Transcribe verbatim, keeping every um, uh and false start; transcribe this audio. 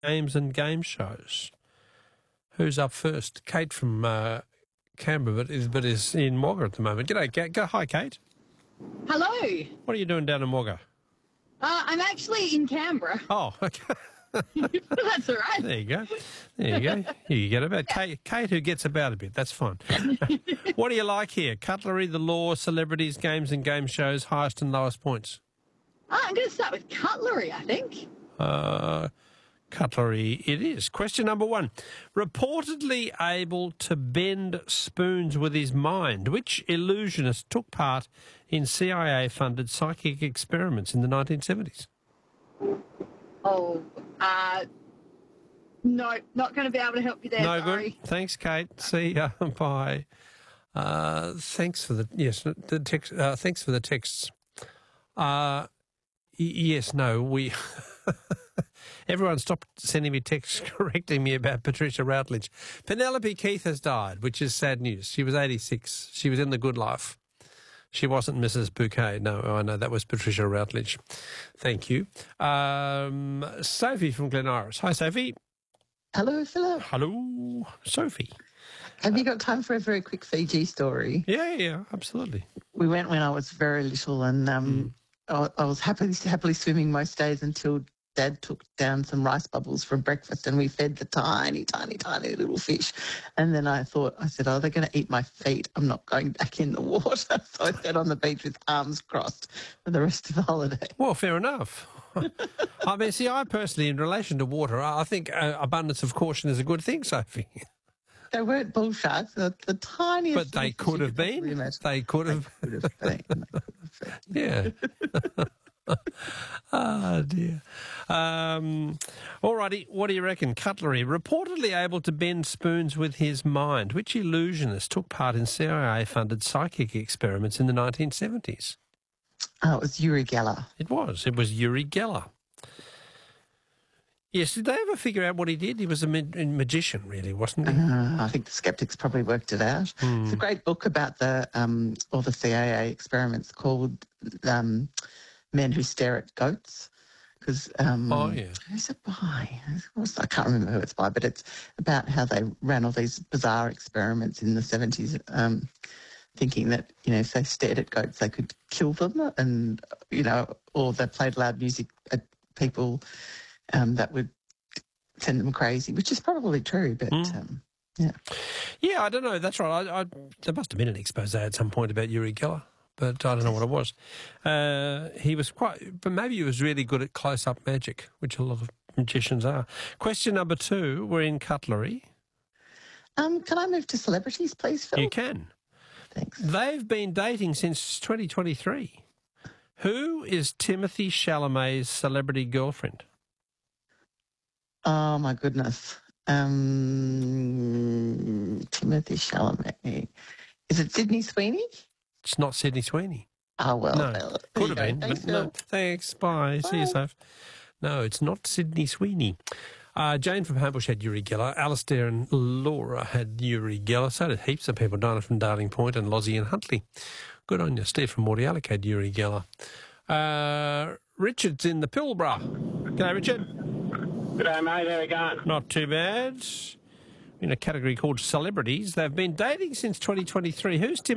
games and game shows. Who's up first? Kate from uh, Canberra, but is, but is in Wagga at the moment. G'day, Kate. Go, hi, Kate. Hello. What are you doing down in Wagga? Uh, I'm actually in Canberra. Oh, okay. That's all right. There you go. There you go. You get about Kate, Kate, who gets about a bit. That's fine. What do you like here? Cutlery, the law, celebrities, games and game shows, highest and lowest points. Uh, I'm going to start with cutlery, I think. Uh, cutlery it is. Question number one. Reportedly able to bend spoons with his mind, which illusionist took part in C I A-funded psychic experiments in the nineteen seventies? Oh, uh, no, not going to be able to help you there. No sorry. good. Thanks, Kate. See ya. Bye. Uh, thanks for the yes. The text. Uh, thanks for the texts. Uh, y- yes. No. We. Everyone stopped sending me texts correcting me about Patricia Routledge. Penelope Keith has died, which is sad news. She was eighty-six. She was in the good life. She wasn't Missus Bouquet. No, I know. That was Patricia Routledge. Thank you. Um, Sophie from Glen Iris. Hi, Sophie. Hello, Philip. Hello, Sophie. Have you got time for a very quick Fiji story? Yeah, yeah, absolutely. We went when I was very little, and um, mm. I, I was happily, happily swimming most days until Dad took down some rice bubbles for breakfast, and we fed the tiny, tiny, tiny little fish. And then I thought, I said, oh, they're going to eat my feet. I'm not going back in the water. So I sat on the beach with arms crossed for the rest of the holiday. Well, fair enough. I mean, see, I personally, in relation to water, I think uh, abundance of caution is a good thing, Sophie. They weren't bull sharks, the, the tiniest. But they could have been. They could have. They could have been. Yeah. Ah, dear. Um, all righty, what do you reckon? Cutlery, reportedly able to bend spoons with his mind. Which illusionist took part in C I A-funded psychic experiments in the nineteen seventies? Oh, it was Uri Geller. It was. It was Uri Geller. Yes, did they ever figure out what he did? He was a, ma- a magician, really, wasn't he? Uh, I think the skeptics probably worked it out. Hmm. It's a great book about the um, all the C I A experiments called um, Men Who Stare at Goats. Because um, oh, yeah. Who's it by? I can't remember who it's by, but it's about how they ran all these bizarre experiments in the seventies, um, thinking that, you know, if they stared at goats, they could kill them, and, you know, or they played loud music at people um, that would send them crazy, which is probably true, but mm. um, yeah. Yeah, I don't know. That's right. I, I, there must have been an expose at some point about Uri Geller, but I don't know what it was. Uh, he was quite, but maybe he was really good at close-up magic, which a lot of magicians are. Question number two, we're in cutlery. Um, can I move to celebrities, please, Phil? You can. Thanks. They've been dating since twenty twenty-three. Who is Timothy Chalamet's celebrity girlfriend? Oh, my goodness. Um, Timothy Chalamet. Is it Sydney Sweeney? It's not Sydney Sweeney. Oh, well. No, well could have been. Thanks, but no. Thanks. Bye. Bye. See you, Soph. No, it's not Sydney Sweeney. Uh, Jane from Homebush had Uri Geller. Alistair and Laura had Uri Geller. So did heaps of people. Dinah from Darling Point and Lozzie and Huntley. Good on you. Steve from Mordialloc had Uri Geller. Uh, Richard's in the Pilbara. G'day, Richard. G'day, mate. How are you going? Not too bad. In a category called celebrities. They've been dating since twenty twenty-three. Who's Tim?